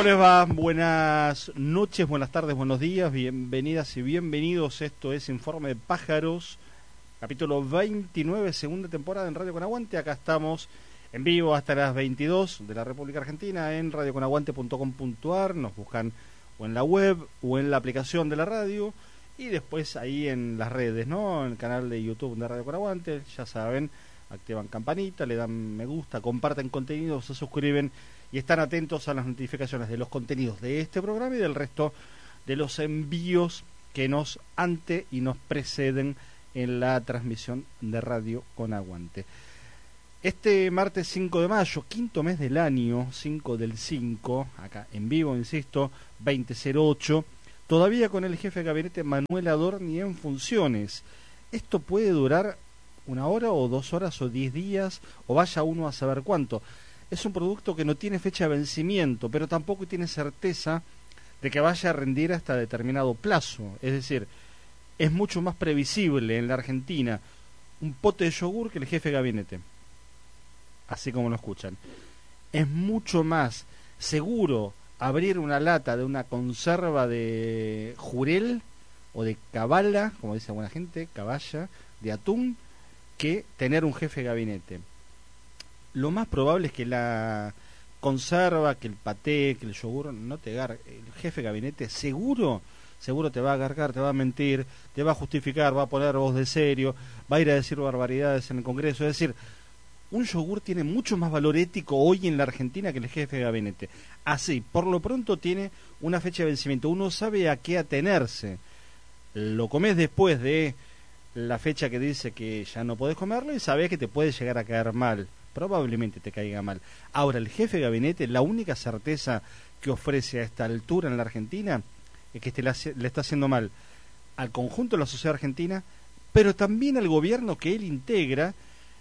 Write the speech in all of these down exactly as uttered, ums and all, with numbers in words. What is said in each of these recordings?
¿Cómo les va? Buenas noches, buenas tardes, buenos días, bienvenidas y bienvenidos. Esto es Informe de Pájaros, capítulo veintinueve, segunda temporada en Radio Con Aguante. Acá estamos en vivo hasta las veintidós de la República Argentina en radio con aguante punto com punto a r. Nos buscan o en la web o en la aplicación de la radio y después ahí en las redes, ¿no? En el canal de YouTube de Radio Con Aguante, ya saben, activan campanita, le dan me gusta, comparten contenido, se suscriben y están atentos a las notificaciones de los contenidos de este programa y del resto de los envíos que nos ante y nos preceden en la transmisión de Radio Con Aguante. Este martes cinco de mayo, quinto mes del año, cinco del cinco, acá en vivo, insisto, veinte cero ocho, todavía con el jefe de gabinete Manuel Adorni en funciones. Esto puede durar una hora o dos horas o diez días o vaya uno a saber cuánto. Es un producto que no tiene fecha de vencimiento, pero tampoco tiene certeza de que vaya a rendir hasta determinado plazo. Es decir, es mucho más previsible en la Argentina un pote de yogur que el jefe de gabinete. Así como lo escuchan. Es mucho más seguro abrir una lata de una conserva de jurel o de cabala, como dice buena gente, caballa, de atún, que tener un jefe de gabinete. Lo más probable es que la conserva, que el paté, que el yogur no te agarre. El jefe de gabinete seguro, seguro te va a agarrar, te va a mentir, te va a justificar, va a poner voz de serio, va a ir a decir barbaridades en el Congreso. Es decir, un yogur tiene mucho más valor ético hoy en la Argentina que el jefe de gabinete. Así, por lo pronto tiene una fecha de vencimiento. Uno sabe a qué atenerse. Lo comes después de la fecha que dice que ya no podés comerlo y sabés que te puede llegar a caer mal. Probablemente te caiga mal. Ahora, el jefe de gabinete, la única certeza que ofrece a esta altura en la Argentina es que te la, le está haciendo mal al conjunto de la sociedad argentina, pero también al gobierno que él integra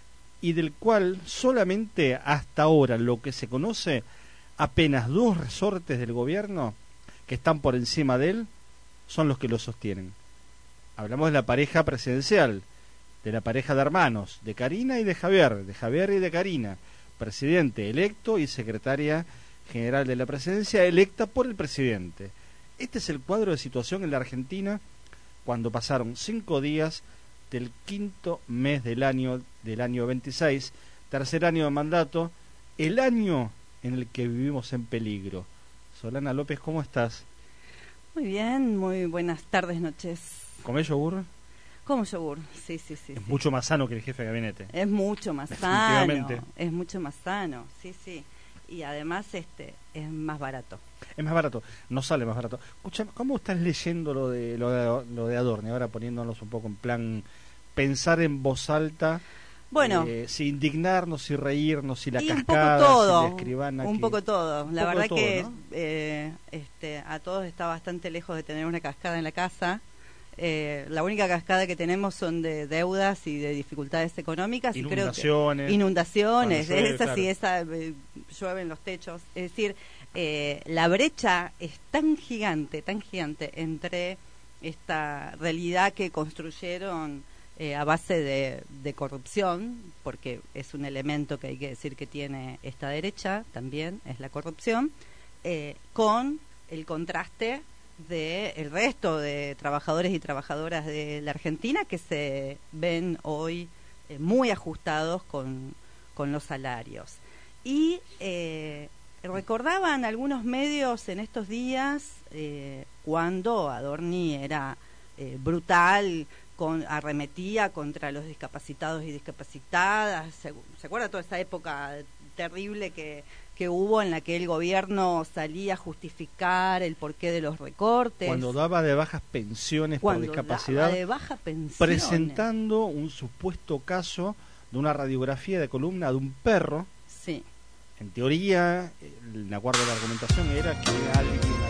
y del cual solamente hasta ahora lo que se conoce, apenas dos resortes del gobierno que están por encima de él son los que lo sostienen. Hablamos de la pareja presidencial, de la pareja de hermanos, de Karina y de Javier, de Javier y de Karina, presidente electo y secretaria general de la presidencia electa por el presidente. Este es el cuadro de situación en la Argentina cuando pasaron cinco días del quinto mes del año del año veintiséis, tercer año de mandato, el año en el que vivimos en peligro. Solana López, ¿cómo estás? Muy bien, muy buenas tardes, noches. ¿Comés yogur? Como yogur, sí, sí, sí. Es sí. mucho más sano que el jefe de gabinete. Es mucho más sano. Es mucho más sano, sí, sí. Y además este es más barato. Es más barato, no sale más barato. Escucha, ¿cómo estás leyendo lo de lo de, lo de Adorni? Ahora poniéndonos un poco en plan pensar en voz alta. Bueno, eh, si indignarnos, si reírnos, si la y cascada, un poco todo, si la escribana. un que... poco todo. La poco verdad todo, que ¿no? eh, este, a todos está bastante lejos de tener una cascada en la casa. Eh, la única cascada que tenemos son de deudas y de dificultades económicas. Inundaciones. Y creo que, inundaciones, llueve, esa claro. sí, esa eh, llueve en los techos. Es decir, eh, la brecha es tan gigante, tan gigante entre esta realidad que construyeron eh, a base de, de corrupción, porque es un elemento que hay que decir que tiene esta derecha también, es la corrupción, eh, con el contraste de el resto de trabajadores y trabajadoras de la Argentina que se ven hoy eh, muy ajustados con, con los salarios. Y eh, recordaban algunos medios en estos días eh, cuando Adorni era eh, brutal, con, arremetía contra los discapacitados y discapacitadas. ¿Se, se acuerda toda esa época terrible que que hubo en la que el gobierno salía a justificar el porqué de los recortes? Cuando daba de bajas pensiones Cuando por discapacidad, daba de baja pensiones, presentando un supuesto caso de una radiografía de columna de un perro. Sí. En teoría, el acuerdo de la argumentación era que alguien